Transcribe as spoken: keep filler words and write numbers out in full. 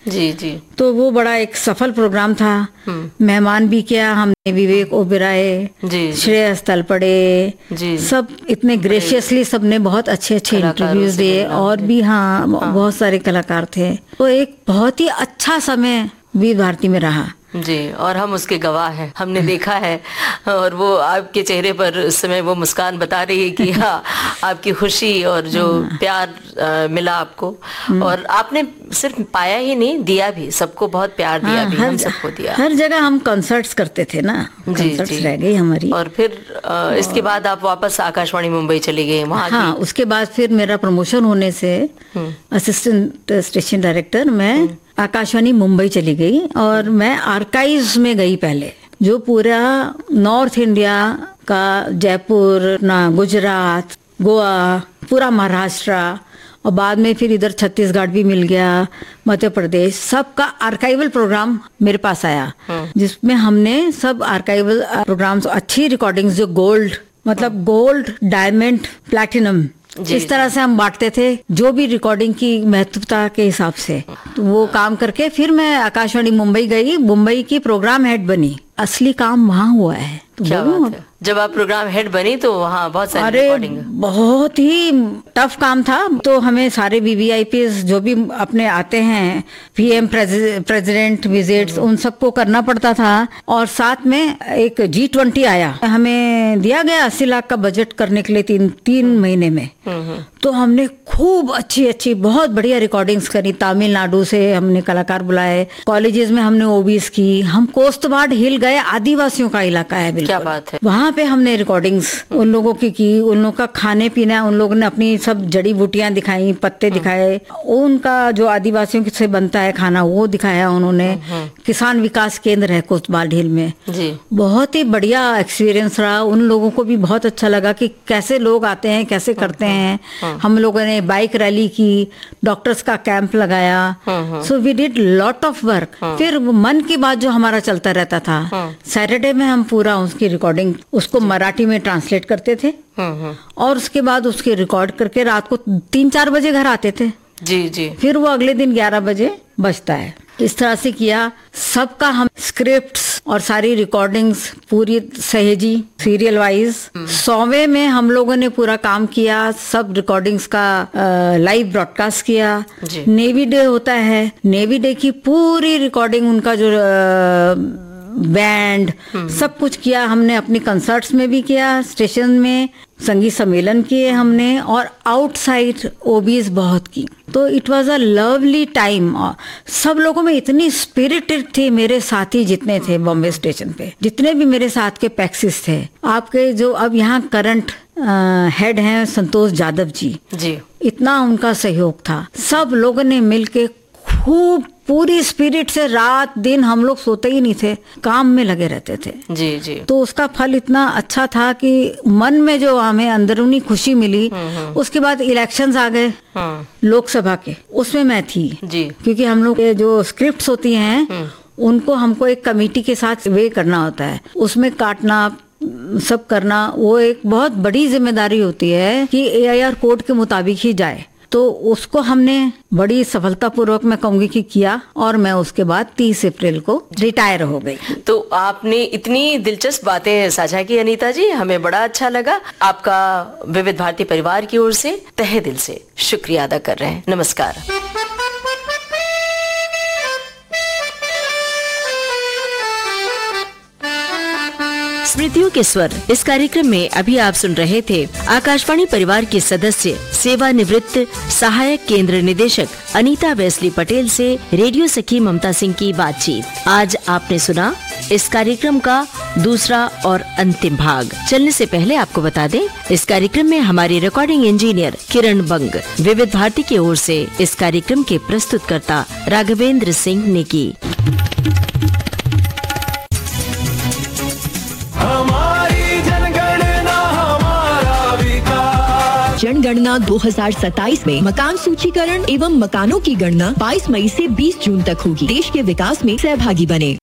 जी जी। तो वो बड़ा एक सफल प्रोग्राम था। मेहमान भी किया हमने, विवेक ओबेरॉय, श्रेयस तलपड़े, सब इतने ग्रेशियसली सबने बहुत अच्छे अच्छे इंटरव्यूज दिए, और भी हाँ, हाँ बहुत सारे कलाकार थे। तो एक बहुत ही अच्छा समय विविध भारती में रहा जी, और हम उसके गवाह हैं, हमने देखा है। और वो आपके चेहरे पर उस समय वो मुस्कान बता रही है कि हाँ, आपकी खुशी और जो प्यार आ, मिला आपको, और आपने सिर्फ पाया ही नहीं, दिया भी, सबको बहुत प्यार दिया हाँ, भी, हम सबको दिया। हर जगह हम कॉन्सर्ट्स करते थे ना, कॉन्सर्ट्स रह गई हमारी। और फिर आ, इसके बाद आप वापस आकाशवाणी मुंबई चली गई वहाँ। हाँ, उसके बाद फिर मेरा प्रमोशन होने से असिस्टेंट स्टेशन डायरेक्टर मैं आकाशवाणी मुंबई चली गई, और मैं आर्काइव्स में गई पहले, जो पूरा नॉर्थ इंडिया का, जयपुर ना, गुजरात, गोवा, पूरा महाराष्ट्र, और बाद में फिर इधर छत्तीसगढ़ भी मिल गया, मध्य प्रदेश, सबका आर्काइवल प्रोग्राम मेरे पास आया, जिसमें हमने सब आर्काइवल प्रोग्राम्स, अच्छी रिकॉर्डिंग्स, जो गोल्ड, मतलब गोल्ड, डायमंड, प्लैटिनम, इस तरह से हम बांटते थे, जो भी रिकॉर्डिंग की महत्वता के हिसाब से। तो वो काम करके फिर मैं आकाशवाणी मुंबई गई, मुंबई की प्रोग्राम हेड बनी। असली काम वहाँ हुआ है। तो क्या बात है। जब आप प्रोग्राम हेड बनी तो वहाँ बहुत सारी रिकॉर्डिंग, बहुत ही टफ काम था। तो हमें सारे वीवीआईपीज जो भी अपने आते हैं, पीएम प्रेसिडेंट विजिट्स, उन सबको करना पड़ता था। और साथ में एक जी ट्वेंटी आया, हमें दिया गया अस्सी लाख का बजट करने के लिए तीन तीन महीने में। तो हमने खूब अच्छी अच्छी बहुत बढ़िया रिकॉर्डिंग्स करी। तमिलनाडु से हमने कलाकार बुलाए, कॉलेजेस में हमने ओबीज की, हम कोस्तबाड़ हिल गए, आदिवासियों का इलाका है बिल्कुल। क्या बात है। वहाँ पे हमने रिकॉर्डिंग्स उन लोगों की की, उन लोगों का खाने पीना, उन लोगों ने अपनी सब जड़ी बूटियां दिखाई, पत्ते दिखाए, उनका जो आदिवासियों से बनता है खाना वो दिखाया उन्होंने। किसान विकास केंद्र है कोस्तबाड़ हिल में जी। बहुत ही बढ़िया एक्सपीरियंस रहा। उन लोगों को भी बहुत अच्छा लगा कि कैसे लोग आते हैं, कैसे करते हैं। हम लोगों ने बाइक रैली की, डॉक्टर्स का कैंप लगाया। So we did lot of work. फिर मन की बात जो हमारा चलता रहता था, सैटरडे में हम पूरा उसकी रिकॉर्डिंग, उसको मराठी में ट्रांसलेट करते थे, और उसके बाद उसके रिकॉर्ड करके रात को तीन चार बजे घर आते थे जी जी। फिर वो अगले दिन ग्यारह बजे बजता है। इस तरह से किया। सबका हम स्क्रिप्ट्स और सारी रिकॉर्डिंग्स पूरी सहेजी सीरियल वाइज। सौवे में हम लोगों ने पूरा काम किया, सब रिकॉर्डिंग्स का लाइव ब्रॉडकास्ट किया। नेवी डे होता है, नेवी डे की पूरी रिकॉर्डिंग, उनका जो बैंड, सब कुछ किया हमने। अपनी कंसर्ट्स में भी किया, स्टेशन में संगीत सम्मेलन किए हमने, और आउटसाइड ओबीज बहुत की। तो it was a lovely time. सब लोगों में इतनी स्पिरिटेड थे, मेरे साथी जितने थे बॉम्बे स्टेशन पे, जितने भी मेरे साथ के पैक्सिस थे। आपके जो अब यहाँ करंट हेड हैं संतोष यादव जी जी, इतना उनका सहयोग था। सब लोगों ने मिलके खूब पूरी स्पिरिट से रात दिन हम लोग सोते ही नहीं थे, काम में लगे रहते थे जी जी। तो उसका फल इतना अच्छा था कि मन में जो हमें अंदरूनी खुशी मिली। उसके बाद इलेक्शंस आ गए लोकसभा के, उसमें मैं थी जी। क्योंकि हम लोग जो स्क्रिप्ट्स होती हैं उनको हमको एक कमेटी के साथ वे करना होता है, उसमें काटना सब करना, वो एक बहुत बड़ी जिम्मेदारी होती है कि एआईआर कोड के मुताबिक ही जाए। तो उसको हमने बड़ी सफलतापूर्वक मैं कहूंगी कि किया, और मैं उसके बाद तीस अप्रैल को रिटायर हो गई। तो आपने इतनी दिलचस्प बातें साझा की अनीता जी, हमें बड़ा अच्छा लगा। आपका विविध भारती परिवार की ओर से तहे दिल से शुक्रिया अदा कर रहे हैं। नमस्कार। स्मृतियों के स्वर इस कार्यक्रम में अभी आप सुन रहे थे आकाशवाणी परिवार के सदस्य सेवानिवृत्त सहायक केंद्र निदेशक अनीता वेस्ली पटेल से रेडियो सखी ममता सिंह की बातचीत। आज आपने सुना इस कार्यक्रम का दूसरा और अंतिम भाग। चलने से पहले आपको बता दें, इस कार्यक्रम में हमारे रिकॉर्डिंग इंजीनियर किरण बंग, विविध भारती की ओर से इस कार्यक्रम के प्रस्तुतकर्ता राघवेंद्र सिंह ने की। जनगणना दो हज़ार सत्ताईस में मकान सूचीकरण एवं मकानों की गणना बाईस मई से बीस जून तक होगी। देश के विकास में सहभागी बने।